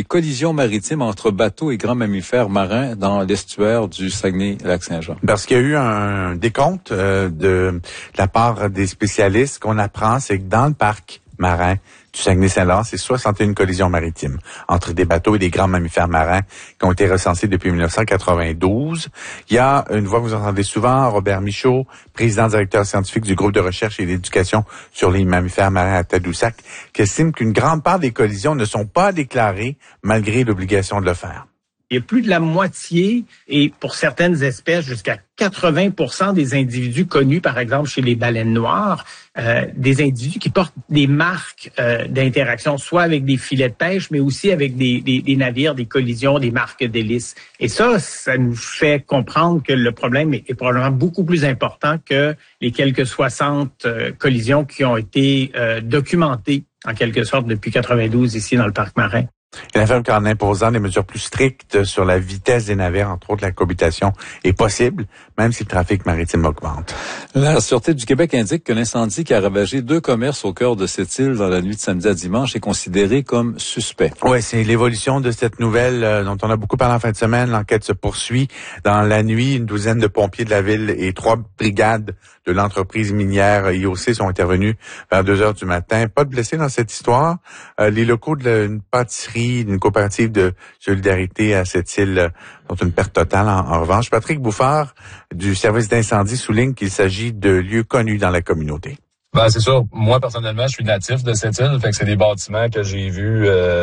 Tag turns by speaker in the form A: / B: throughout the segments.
A: collisions maritimes entre bateaux et grands mammifères marins dans l'estuaire du Saguenay-Lac-Saint-Jean?
B: Parce qu'il y a eu un décompte de la part des spécialistes. Qu'on apprend, c'est que dans le parc marin du Saguenay-Saint-Laurent, c'est 61 collisions maritimes entre des bateaux et des grands mammifères marins qui ont été recensés depuis 1992. Il y a une voix que vous entendez souvent, Robert Michaud, président directeur scientifique du groupe de recherche et d'éducation sur les mammifères marins à Tadoussac, qui estime qu'une grande part des collisions ne sont pas déclarées malgré l'obligation de le faire.
C: Il y a plus de la moitié, et pour certaines espèces, jusqu'à 80% des individus connus, par exemple chez les baleines noires, des individus qui portent des marques d'interaction, soit avec des filets de pêche, mais aussi avec des navires, des collisions, des marques d'hélice. Et ça nous fait comprendre que le problème est probablement beaucoup plus important que les quelques 60 collisions qui ont été documentées, en quelque sorte, depuis 92 ici dans le parc marin.
B: Il affirme qu'en imposant des mesures plus strictes sur la vitesse des navires, entre autres la cohabitation, est possible, même si le trafic maritime augmente.
A: La Sûreté du Québec indique que l'incendie qui a ravagé 2 commerces au cœur de cette île dans la nuit de samedi à dimanche est considéré comme suspect.
B: Oui, c'est l'évolution de cette nouvelle dont on a beaucoup parlé en fin de semaine. L'enquête se poursuit. Dans la nuit, une douzaine de pompiers de la ville et 3 brigades de l'entreprise minière IOC sont intervenus vers 2 heures du matin. Pas de blessés dans cette histoire. Les locaux d'une pâtisserie, d'une coopérative de solidarité à cette île ont une perte totale. En revanche, Patrick Bouffard du service d'incendie souligne qu'il s'agit de lieux connus dans la communauté.
D: Ben c'est sûr. Moi personnellement, je suis natif de cette île, fait que c'est des bâtiments que j'ai vus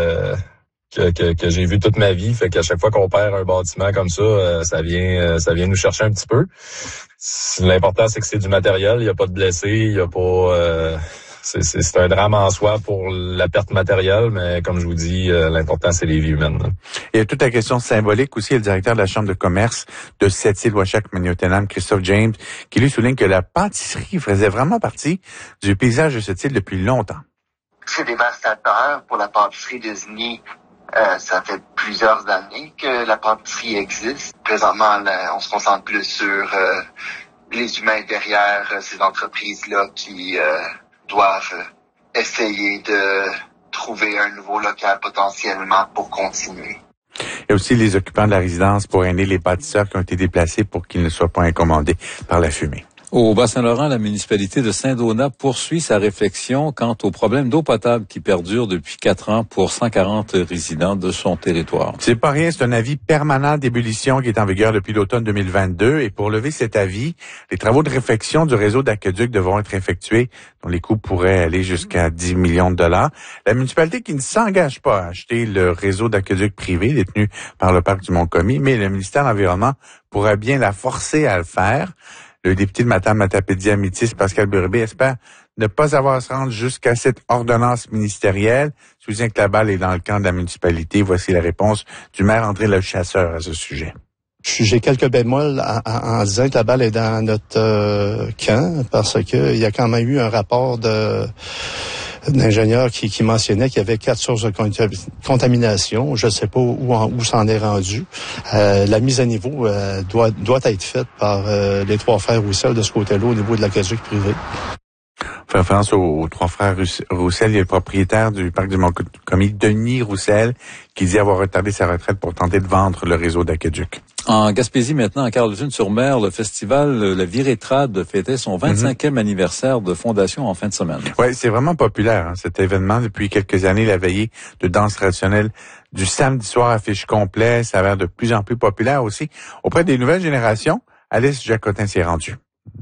D: que j'ai vu toute ma vie, fait qu'à chaque fois qu'on perd un bâtiment comme ça, ça vient nous chercher un petit peu. L'important c'est que c'est du matériel, il y a pas de blessés, il y a pas c'est un drame en soi pour la perte matérielle, mais comme je vous dis, l'important c'est les vies humaines.
B: Il y a toute la question symbolique aussi. Le directeur de la Chambre de commerce de Sept-Îles-Ouachak-Magnotenam, Christophe James, qui lui souligne que la pâtisserie faisait vraiment partie du paysage de cette île depuis longtemps.
E: C'est dévastateur pour la pâtisserie de Zny. Ça fait plusieurs années que la pâtisserie existe. Présentement, on se concentre plus sur les humains derrière ces entreprises-là qui doivent essayer de trouver un nouveau local potentiellement pour continuer.
B: Il y a aussi les occupants de la résidence pour aînés, les bâtisseurs qui ont été déplacés pour qu'ils ne soient pas incommodés par la fumée.
A: Au Bas-Saint-Laurent, la municipalité de Saint-Donat poursuit sa réflexion quant au problème d'eau potable qui perdure depuis 4 ans pour 140 résidents de son territoire.
B: C'est pas rien, c'est un avis permanent d'ébullition qui est en vigueur depuis l'automne 2022. Et pour lever cet avis, les travaux de réfection du réseau d'aqueduc devront être effectués, dont les coûts pourraient aller jusqu'à 10 millions de dollars. La municipalité qui ne s'engage pas à acheter le réseau d'aqueduc privé détenu par le parc du Mont-Commis, mais le ministère de l'Environnement pourrait bien la forcer à le faire. Le député de Matapédia-Métis, Pascal Burubé, espère ne pas avoir à se rendre jusqu'à cette ordonnance ministérielle. Je vous dis que la balle est dans le camp de la municipalité. Voici la réponse du maire André Lechasseur à ce sujet.
F: J'ai quelques bémols en disant que la balle est dans notre camp parce que il y a quand même eu un rapport d'ingénieurs qui mentionnait qu'il y avait 4 sources de contamination. Je ne sais pas où s'en est rendu. La mise à niveau doit être faite par les 3 frères Roussel de ce côté-là au niveau de l'aqueduc privé.
B: Fait référence aux 3 frères Roussel. Il y a le propriétaire du parc du Mont-Commis, Denis Roussel, qui dit avoir retardé sa retraite pour tenter de vendre le réseau d'aqueduc.
A: En Gaspésie, maintenant, à Carleton-sur-Mer, le festival La Virétrade fêtait son 25e anniversaire de fondation en fin de semaine.
B: Oui, c'est vraiment populaire, cet événement. Depuis quelques années, la veillée de danse traditionnelle du samedi soir affiche complet. Ça a l'air de plus en plus populaire aussi. Auprès des nouvelles générations, Alice Jacotin s'y est rendue.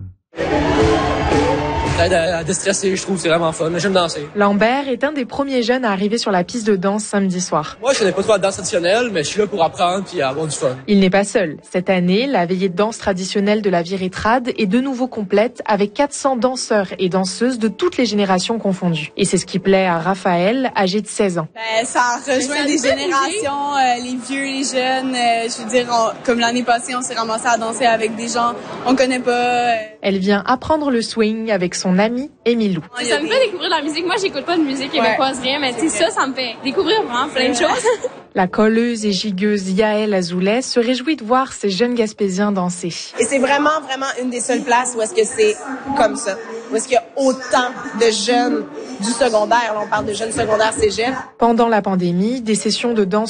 G: Ça aide à déstresser, je trouve, c'est vraiment fun. J'aime danser.
H: Lambert est un des premiers jeunes à arriver sur la piste de danse samedi soir.
G: Moi, je connais pas trop la danse traditionnelle, mais je suis là pour apprendre puis avoir du fun.
H: Il n'est pas seul. Cette année, la veillée de danse traditionnelle de la Virétrade est de nouveau complète avec 400 danseurs et danseuses de toutes les générations confondues. Et c'est ce qui plaît à Raphaël, âgé de 16 ans.
I: Ça rejoint des générations, les vieux, les jeunes. Je veux dire, comme l'année passée, on s'est ramassé à danser avec des gens on connaît pas.
H: Elle vient apprendre le swing avec son ami Émilou.
J: Ça me fait découvrir la musique. Moi, j'écoute pas de musique québécoise, rien, mais ça me fait découvrir vraiment plein de choses.
H: La colleuse et gigueuse Yael Azoulay se réjouit de voir ces jeunes Gaspésiens danser.
K: Et c'est vraiment une des seules places où est-ce que c'est comme ça. Où est-ce qu'il y a autant de jeunes du secondaire. Là, on parle de jeunes secondaires cégep.
H: Pendant la pandémie, des sessions de danse